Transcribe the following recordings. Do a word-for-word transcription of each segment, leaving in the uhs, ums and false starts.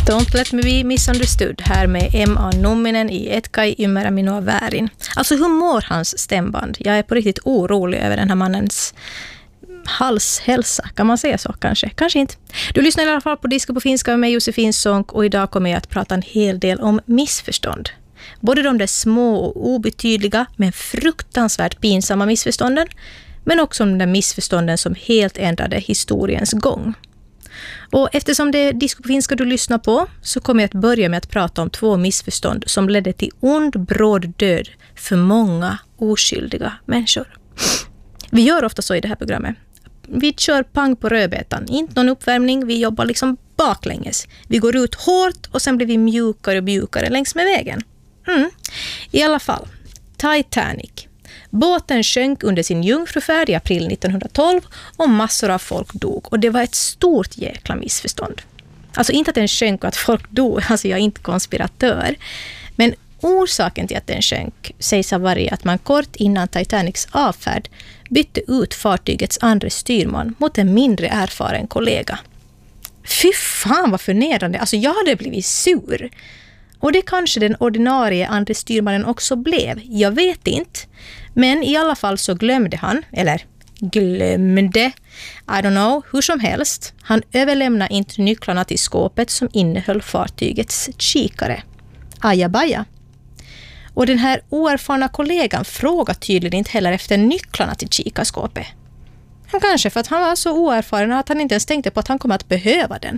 Don't let me be misunderstood här med M A Numminen i Etkai ymmärä minua väärin. Alltså hur mår hans stämband? Jag är på riktigt orolig över den här mannens halshälsa. Kan man säga så kanske? Kanske inte. Du lyssnar i alla fall på Disco på finska med mig Josefin Sonck och idag kommer jag att prata en hel del om missförstånd. Både de där små och obetydliga men fruktansvärt pinsamma missförstånden men också om de där missförstånden som helt ändrade historiens gång. Och eftersom det är Disco på finska du lyssnar på så kommer jag att börja med att prata om två missförstånd som ledde till ond bråd död för många oskyldiga människor. Vi gör ofta så i det här programmet. Vi kör pang på rödbetan. Inte någon uppvärmning, vi jobbar liksom baklänges. Vi går ut hårt och sen blir vi mjukare och mjukare längs med vägen. Mm. I alla fall, Titanic. Båten sjönk under sin jungfrufärd i april nittonhundratolv och massor av folk dog. Och det var ett stort jäkla missförstånd. Alltså inte att den sjönk och att folk dog, alltså jag är inte konspiratör. Men orsaken till att den sjönk sägs ha varit att man kort innan Titanics avfärd bytte ut fartygets andra styrman mot en mindre erfaren kollega. Fy fan vad förnedrande, alltså jag hade blivit sur. Och det kanske den ordinarie andra styrmannen också blev, jag vet inte. Men i alla fall så glömde han, eller glömde, I don't know, hur som helst. Han överlämnade inte nycklarna till skåpet som innehöll fartygets kikare. Ajabaja. Och den här oerfarna kollegan frågade tydligen inte heller efter nycklarna till kikarskåpet. Kanske för att han var så oerfaren att han inte ens tänkte på att han kommer att behöva den.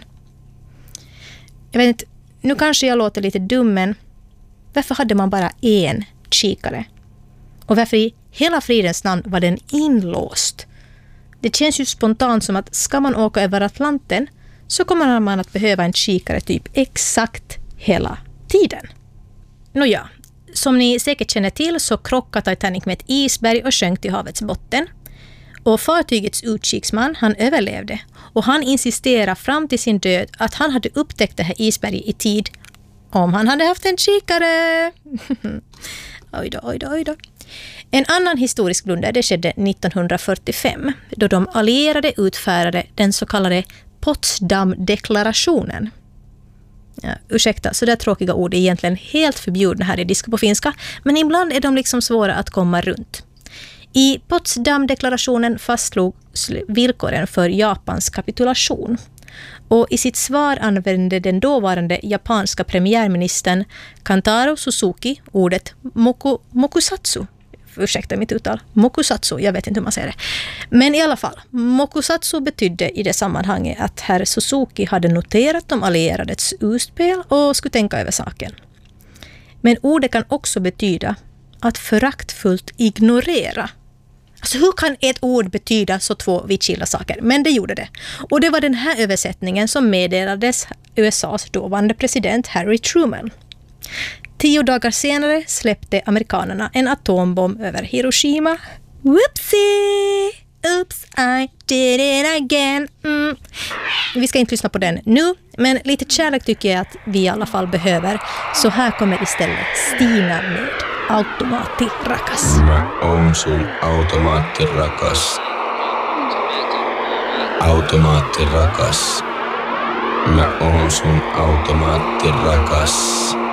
Jag vet inte, nu kanske jag låter lite dum, men varför hade man bara en kikare? Och varför i hela fridens namn var den inlåst? Det känns ju spontant som att ska man åka över Atlanten så kommer man att behöva en kikare typ exakt hela tiden. Nåja, som ni säkert känner till så krockade Titanic med ett isberg och sjönk till havets botten. Och fartygets utkiksman, han överlevde. Och han insisterade fram till sin död att han hade upptäckt det här isberget i tid om han hade haft en kikare. Oj då, oj då, oj då. En annan historisk blunder det skedde nittonhundrafyrtiofem då de allierade utfärdade den så kallade Potsdam-deklarationen. Ja, ursäkta, så där tråkiga ord är egentligen helt förbjudna här i Disco på finska, men ibland är de liksom svåra att komma runt. I Potsdam-deklarationen fastslogs villkoren för Japans kapitulation. Och i sitt svar använde den dåvarande japanska premiärministern Kantaro Suzuki ordet moku, mokusatsu. Ursäkta mitt uttal. Mokusatsu, jag vet inte hur man säger det. Men i alla fall, mokusatsu betydde i det sammanhanget att herr Suzuki hade noterat de allierades utspel och skulle tänka över saken. Men ordet kan också betyda att föraktfullt ignorera. Alltså hur kan ett ord betyda så två vitt skilda saker? Men det gjorde det. Och det var den här översättningen som meddelades U S A:s dåvarande president Harry Truman. Tio dagar senare släppte amerikanerna en atombomb över Hiroshima. Whoopsie! Oops, I did it again. Mm. Vi ska inte lyssna på den nu, men lite kärlek tycker jag att vi i alla fall behöver. Så här kommer istället Stina med Automaatti rakas. Mä oon sun automaatti rakas. Automaatti rakas. Mä oon sun automaatti rakas.